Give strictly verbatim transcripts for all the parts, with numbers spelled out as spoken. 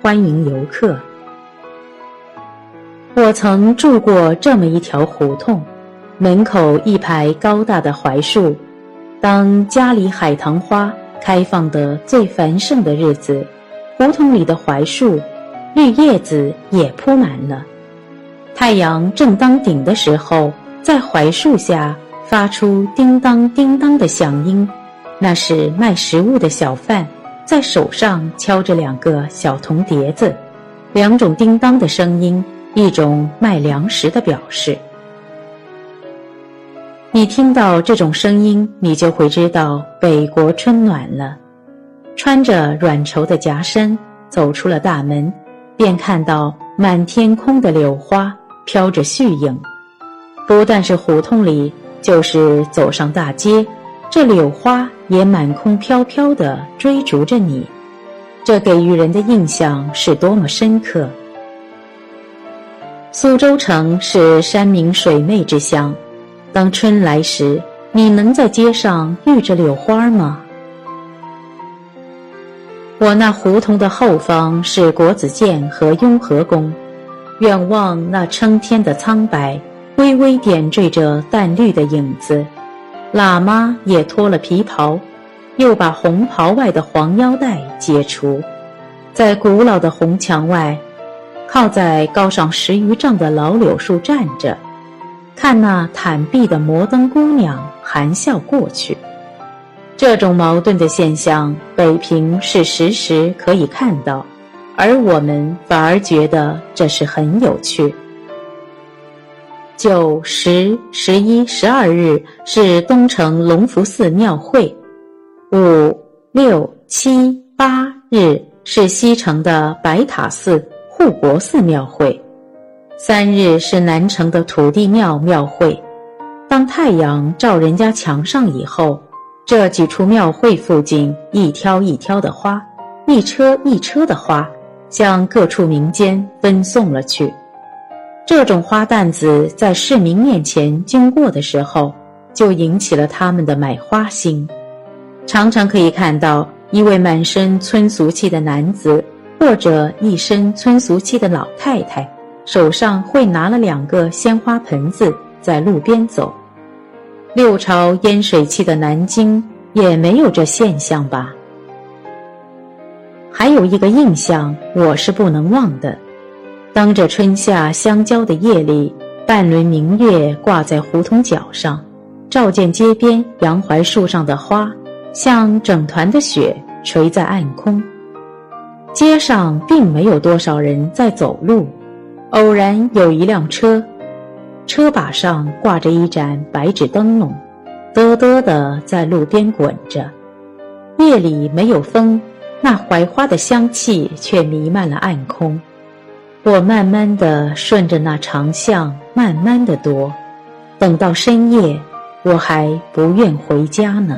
欢迎游客。我曾住过这么一条胡同，门口一排高大的槐树，当家里海棠花开放的最繁盛的日子，胡同里的槐树绿叶子也铺满了。太阳正当顶的时候，在槐树下发出叮当叮当的响音，那是卖食物的小贩在手上敲着两个小铜碟子，两种叮当的声音，一种卖粮食的表示。你听到这种声音，你就会知道北国春暖了。穿着软绸的夹衫走出了大门，便看到满天空的柳花飘着絮影。不但是胡同里，就是走上大街，这柳花也满空飘飘地追逐着你，这给予人的印象是多么深刻。苏州城是山明水媚之乡，当春来时，你能在街上遇着柳花吗？我那胡同的后方是国子监和雍和宫，远望那撑天的苍白，微微点缀着淡绿的影子。喇嘛也脱了皮袍，又把红袍外的黄腰带解除，在古老的红墙外，靠在高上十余丈的老柳树站着，看那袒臂的摩登姑娘含笑过去。这种矛盾的现象，北平是时时可以看到，而我们反而觉得这是很有趣。九、十、十一、十二日是东城隆福寺庙会，五、六、七、八日是西城的白塔寺护国寺庙会，三日是南城的土地庙庙会。当太阳照人家墙上以后，这几处庙会附近一挑一挑的花，一车一车的花，向各处民间分送了去。这种花担子在市民面前经过的时候，就引起了他们的买花心。常常可以看到一位满身村俗气的男子，或者一身村俗气的老太太，手上会拿了两个鲜花盆子在路边走。六朝淹水期的南京也没有这现象吧？还有一个印象我是不能忘的，当着春夏相交的夜里，半轮明月挂在胡同角上，照见街边洋槐树上的花，像整团的雪垂在暗空。街上并没有多少人在走路，偶然有一辆车，车把上挂着一盏白纸灯笼，嘚嘚地在路边滚着。夜里没有风，那槐花的香气却弥漫了暗空。我慢慢地顺着那长巷慢慢地踱，等到深夜，我还不愿回家呢。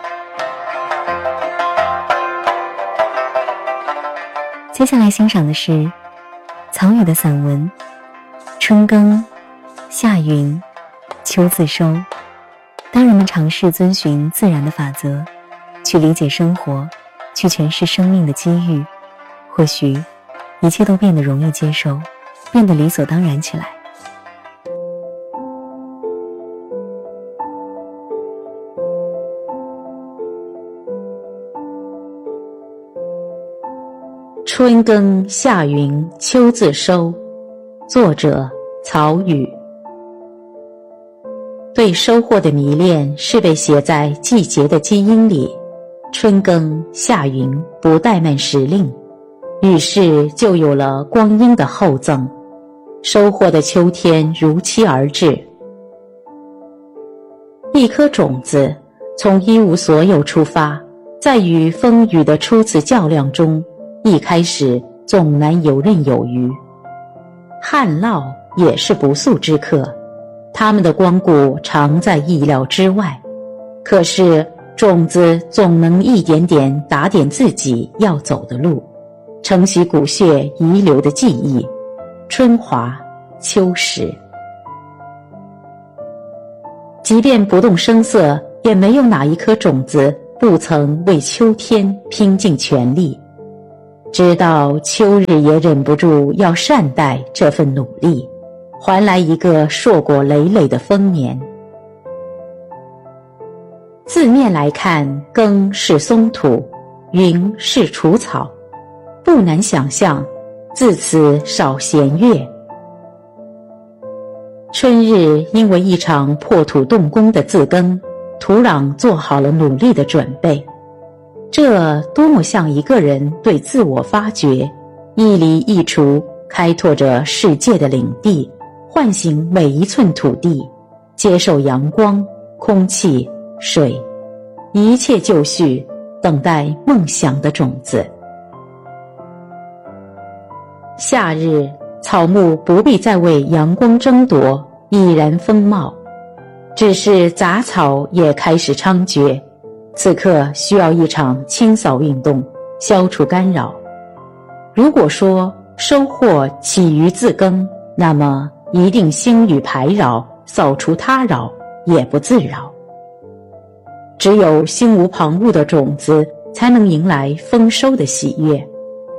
接下来欣赏的是曹禺的散文《春耕夏耘秋自收》。当人们尝试遵循自然的法则，去理解生活，去诠释生命的机遇，或许一切都变得容易接受，变得理所当然起来。 春耕夏耘秋自收，作者曹禺。对收获的迷恋是被写在季节的基因里，春耕夏耘不怠慢时令，于是就有了光阴的厚赠，收获的秋天如期而至。一颗种子从一无所有出发，在与风雨的初次较量中，一开始总难游刃有余。旱涝也是不速之客，他们的光顾常在意料之外，可是种子总能一点点打点自己要走的路，承袭骨血遗留的记忆，春华秋实。即便不动声色，也没有哪一颗种子不曾为秋天拼尽全力。 直到秋日也忍不住要善待这份努力，还来一个硕果累累的丰年。字面来看，庚是松土，云是除草，不难想象自此少弦乐。春日因为一场破土动工的自耕，土壤做好了努力的准备，这多么像一个人对自我发掘，一犁一锄，开拓着世界的领地，唤醒每一寸土地，接受阳光、空气、水，一切就绪，等待梦想的种子。夏日，草木不必再为阳光争夺，已然丰茂，只是杂草也开始猖獗，此刻需要一场清扫运动，消除干扰。如果说收获起于自耕，那么一定兴于排扰，扫除他扰，也不自扰。只有心无旁骛的种子，才能迎来丰收的喜悦。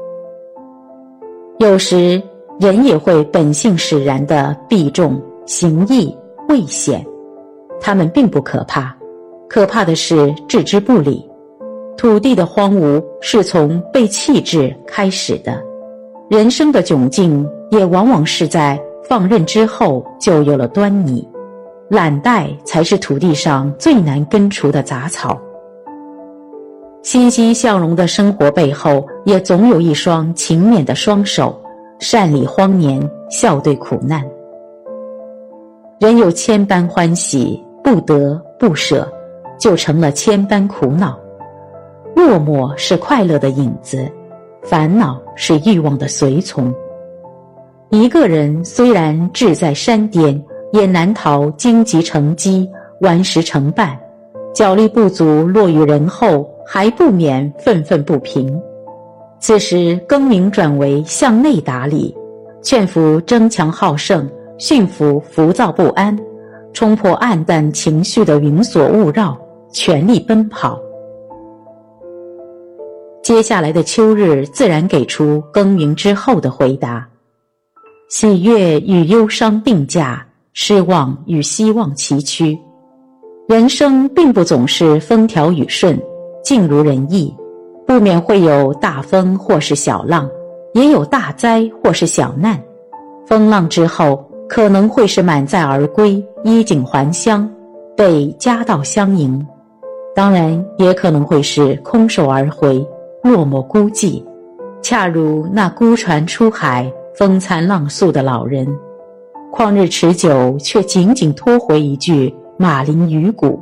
有时人也会本性使然地避重行义畏险，他们并不可怕，可怕的是置之不理。土地的荒芜是从被弃置开始的，人生的窘境也往往是在放任之后就有了端倪。懒怠才是土地上最难根除的杂草。欣欣向荣的生活背后，也总有一双勤勉的双手，善理荒年，笑对苦难。人有千般欢喜，不得不舍，就成了千般苦恼。落寞是快乐的影子，烦恼是欲望的随从。一个人虽然志在山巅，也难逃荆棘成基，顽石成绊，脚力不足落于人后，还不免愤愤不平。此时更名转为向内打理，劝服争强好胜，驯服浮躁不安，冲破暗淡情绪的云锁雾绕，全力奔跑。接下来的秋日自然给出耕耘之后的回答。喜悦与忧伤并驾，失望与希望齐驱。人生并不总是风调雨顺，尽如人意，不免会有大风或是小浪，也有大灾或是小难。风浪之后，可能会是满载而归，衣锦还乡，被夹道相迎，当然也可能会是空手而回，落寞孤寂，恰如那孤船出海，风餐浪宿的老人，旷日持久，却仅仅拖回一句马林鱼骨。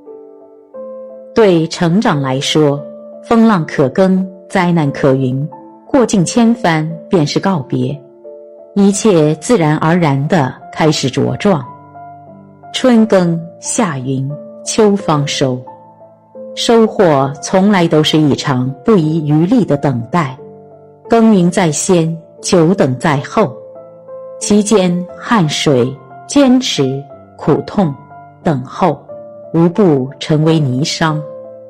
对成长来说，风浪可更，灾难可云，过尽千帆便是告别，一切自然而然地开始茁壮。春耕夏耘秋方收，收获从来都是一场不遗余力的等待，耕耘在先，久等在后，其间汗水、坚持、苦痛、等候，无不成为霓裳。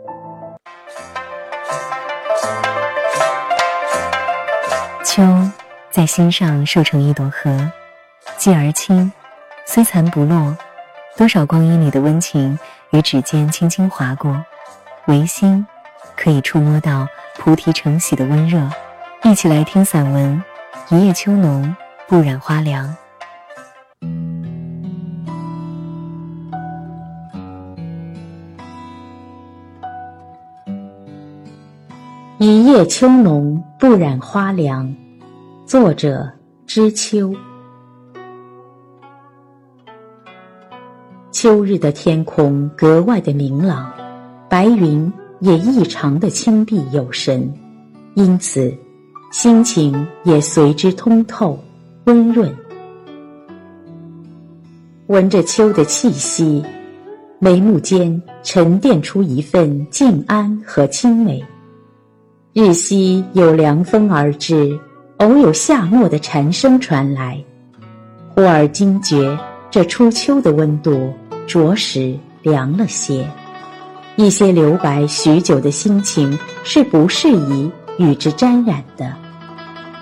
秋在心上瘦成一朵荷，继而清，虽残不落，多少光阴里的温情与指尖轻轻划过，唯心可以触摸到菩提承喜的温热。一起来听散文《一叶秋浓，不染花凉》。 一叶秋浓，不染花凉。作者：知秋。秋日的天空格外的明朗，白云也异常的清碧有神，因此心情也随之通透温润。闻着秋的气息，眉目间沉淀出一份静安和清美。日夕有凉风而至，偶有夏末的蝉声传来，忽而惊觉这初秋的温度着实凉了些，一些留白许久的心情是不适宜与之沾染的。